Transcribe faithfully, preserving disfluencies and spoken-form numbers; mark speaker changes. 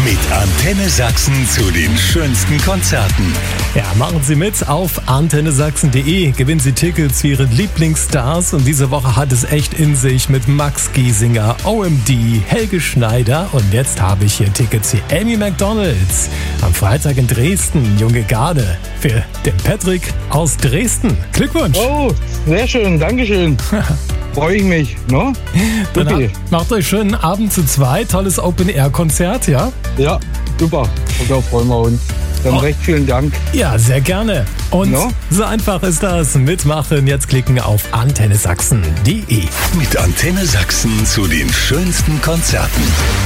Speaker 1: Mit Antenne Sachsen zu den schönsten Konzerten.
Speaker 2: Ja, machen Sie mit auf antenne sachsen punkt de. Gewinnen Sie Tickets für Ihre Lieblingsstars. Und diese Woche hat es echt in sich mit Max Giesinger, O M D, Helge Schneider. Und jetzt habe ich hier Tickets für Amy McDonalds. Am Freitag in Dresden, junge Garde. Für den Patrick aus Dresden. Glückwunsch.
Speaker 3: Oh, sehr schön. Dankeschön. Freue ich mich. No?
Speaker 2: Dann
Speaker 3: Okay.
Speaker 2: habt- macht euch schönen Abend zu zweit. Tolles Open-Air-Konzert, ja?
Speaker 3: Ja, super. Und da freuen wir uns. Dann
Speaker 2: Oh.
Speaker 3: recht vielen Dank.
Speaker 2: Ja, sehr gerne. Und
Speaker 3: No?
Speaker 2: so einfach ist das. Mitmachen. Jetzt klicken auf antenne sachsen punkt de.
Speaker 1: Mit Antenne Sachsen zu den schönsten Konzerten.